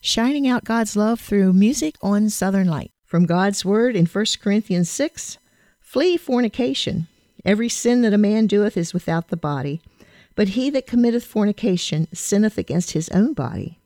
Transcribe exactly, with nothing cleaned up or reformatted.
shining out God's love through music on Southern Light. From God's Word in First Corinthians six, flee fornication. Every sin that a man doeth is without the body, but he that committeth fornication sinneth against his own body.